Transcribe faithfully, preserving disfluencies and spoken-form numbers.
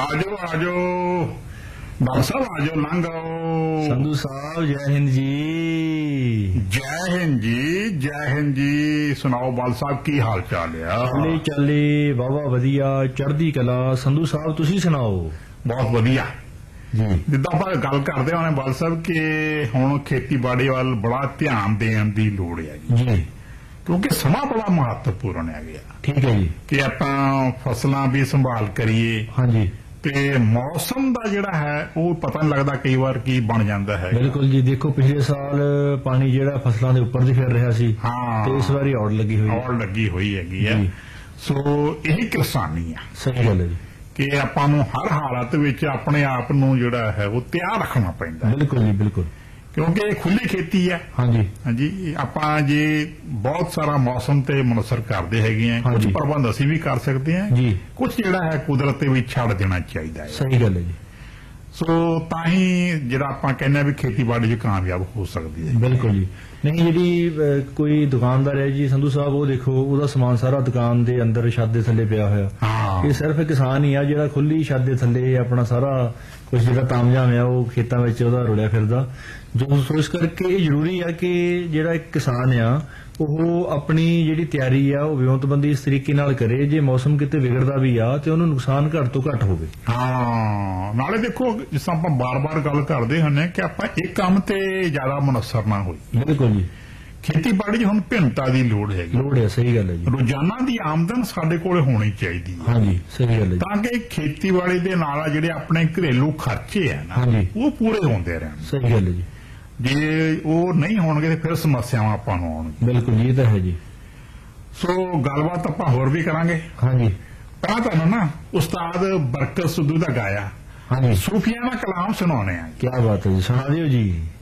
आजो आजो बाल साहब आजो लंघ आओ। संधू साहब जय हिंद जी। जय हिंद जी जय हिंद जी। सुनाओ बाल साहब की हाल चाल है? चले चले बाबा वधिया चढ़दी कला। संधू साहब तुसी सुनाओ? बहुत वधिया जी। जिद्दां ਆਪਾਂ ਗੱਲ ਕਰਦੇ ਹਾਂ ਬਾਲ ਸਾਹਿਬ ਕਿ ਹੁਣ ਖੇਤੀਬਾੜੀ ਵੱਲ ਬੜਾ ਧਿਆਨ ਦੇਣ ਦੀ ਲੋੜ ਹੈ ਜੀ, ਕਿਉਂਕਿ ਸਮਾਂ ਬੜਾ ਮਹੱਤਵਪੂਰਨ ਹੈ ਗਿਆ। ठीक है जी। ਕਿ ਆਪਾਂ ਫਸਲਾਂ ਵੀ ਸੰਭਾਲ ਕਰੀਏ हाँ जी ਤੇ ਮੌਸਮ ਦਾ ਜਿਹੜਾ ਹੈ ਉਹ ਪਤਾ ਨਹੀਂ ਲੱਗਦਾ ਕਈ ਵਾਰ ਕੀ ਬਣ ਜਾਂਦਾ ਹੈ। बिल्कुल जी। देखो पिछले साल पानी ਜਿਹੜਾ ਫਸਲਾਂ ਦੇ ਉੱਪਰ ਦੀ ਫਿਰ ਰਿਹਾ ਸੀ ਹਾਂ ਤੇ ਇਸ ਵਾਰੀ ਔੜ ਲੱਗੀ ਹੋਈ ਹੈ। ਔੜ ਲੱਗੀ ਹੋਈ ਹੈਗੀ ਹੈ। ਜੀ। ਸੋ ਇਹੀ ਕਿਸਾਨੀ ਆ ਸਹੀ ਗੱਲ ਹੈ ਜੀ। ਕਿ ਆਪਾਂ ਨੂੰ ਹਰ ਹਾਲਤ ਵਿੱਚ ਆਪਣੇ ਆਪ ਨੂੰ ਜਿਹੜਾ ਹੈ ਉਹ ਤਿਆਰ ਰੱਖਣਾ ਪੈਂਦਾ ਹੈ ਬਿਲਕੁਲ ਜੀ ਬਿਲकुल। ਕਿਉਂਕਿ ਇਹ ਖੁੱਲੀ ਖੇਤੀ ਹੈ। ਹਾਂਜੀ ਹਾਂਜੀ ਆਪਾਂ ਜੇ ਬਹੁਤ ਸਾਰਾ ਮੌਸਮ ਤੇ ਮਨਸਰ ਕਰਦੇ ਹੈਗੇ ਆ, ਕੁਝ ਹਾਂਜੀ। ਪ੍ਰਬੰਧ ਅਸੀਂ ਵੀ ਕਰ ਸਕਦੇ ਹਾਂ ਜੀ। ਕੁਝ ਜਿਹੜਾ ਹੈ ਕੁਦਰਤ ਤੇ ਵੀ ਛੱਡ ਦੇਣਾ ਚਾਹੀਦਾ ਹੈ। ਸਹੀ ਗੱਲ ਹੈ ਜੀ। ਸੋ ਤਾਂ ਹੀ ਜਿਹੜਾ ਆਪਾਂ ਕਹਿੰਦੇ ਆ ਵੀ ਖੇਤੀਬਾੜੀ 'ਚ ਕਾਮਯਾਬ ਹੋ ਸਕਦੀ ਹੈ। ਬਿਲਕੁਲ ਜੀ। ਨਹੀਂ ਜਿਹੜੀ ਅਹ, ਕੋਈ ਦੁਕਾਨਦਾਰ ਹੈ ਜੀ ਸੰਧੂ ਸਾਹਿਬ, ਉਹ ਦੇਖੋ ਉਹਦਾ ਸਮਾਨ ਸਾਰਾ ਦੁਕਾਨ ਦੇ ਅੰਦਰ ਛੱਤ ਦੇ ਥੱਲੇ ਪਿਆ ਹੋਇਆ। ਹਾਂ ਇਹ ਸਿਰਫ ਕਿਸਾਨ ਹੀ ਆ ਜਿਹੜਾ ਖੁੱਲੀ ਛੱਤ ਦੇ ਥੱਲੇ ਆਪਣਾ ਸਾਰਾ ਕੁਝ ਜਿਹੜਾ ਤਾਮਝਾਮ ਆ ਉਹ ਖੇਤਾਂ ਵਿੱਚ ਉਹਦਾ ਰੁੜਿਆ ਫਿਰਦਾ। ਜੋ ਸੋ ਇਸ ਕਰਕੇ ਇਹ ਜ਼ਰੂਰੀ ਆ ਕਿ ਜਿਹੜਾ ਇੱਕ ਕਿਸਾਨ ਆ ਉਹ ਆਪਣੀ ਜਿਹੜੀ ਤਿਆਰੀ ਆ ਉਹ ਵਿਉਂਤਬੰਦੀ ਇਸ ਤਰੀਕੇ ਨਾਲ ਕਰੇ ਜੇ ਮੌਸਮ ਕਿਤੇ ਵਿਗੜਦਾ ਵੀ ਆ ਤੇ ਉਹਨੂੰ ਨੁਕਸਾਨ ਘੱਟ ਤੋਂ ਘੱਟ ਹੋਵੇ। ਹਾਂ ਨਾਲੇ ਦੇਖੋ ਜਿਸ ਤਰ੍ਹਾਂ ਆਪਾਂ ਬਾਰ-ਬਾਰ ਗੱਲ ਕਰਦੇ ਹੁੰਦੇ ਕਿ ਆਪਾਂ ਇੱਕ ਕੰਮ ਤੇ ਜ਼ਿਆਦਾ ਮਨਸਰ ਨਾ ਹੋਈ। ਬਿਲਕੁਲ ਜੀ। ਖੇਤੀਬਾੜੀ 'ਚ ਹੁਣ ਭਿੰਨਤਾ ਦੀ ਲੋੜ ਹੈਗੀ। ਲੋੜ ਹੈ। ਸਹੀ ਗੱਲ ਹੈ ਜੀ। ਰੋਜ਼ਾਨਾ ਦੀ ਆਮਦਨ ਸਾਡੇ ਕੋਲ ਹੋਣੀ ਚਾਹੀਦੀ ਹੈ ਹਾਂਜੀ ਸਹੀ ਗੱਲ ਹੈ ਜੀ। ਤਾਂ ਕਿ ਖੇਤੀਬਾੜੀ ਦੇ ਨਾਲ ਜਿਹੜੇ ਆਪਣੇ ਘਰੇਲੂ ਖਰਚੇ ਆ ਨਾ ਹਾਂਜੀ। ਉਹ ਪੂਰੇ ਹੁੰਦੇ ਰਹਿਣ। ਸਹੀ ਗੱਲ ਹੈ ਜੀ। ਜੇ ਉਹ ਨਹੀਂ ਹੋਣਗੇ ਤੇ ਫਿਰ ਸਮੱਸਿਆਵਾਂ ਆਪਾਂ ਨੂੰ ਆਉਣਗੀਆਂ। ਬਿਲਕੁਲ ਜੀ ਇਹ ਤਾਂ ਹੈ ਜੀ। ਸੋ ਗੱਲਬਾਤ ਆਪਾਂ ਹੋਰ ਵੀ ਕਰਾਂਗੇ। ਹਾਂਜੀ ਪਹਿਲਾਂ ਤੁਹਾਨੂੰ ਨਾ ਉਸਤਾਦ ਬਰਕਤ ਸਿੱਧੂ ਦਾ ਗਾਇਆ ਹਾਂਜੀ। ਸੂਫੀਆਂ ਦਾ ਕਲਾਮ ਸੁਣਾਉਣੇ ਆ। ਕੀ ਬਾਤ ਹੈ ਜੀ, ਸੁਣਾ ਦਿਓ ਜੀ।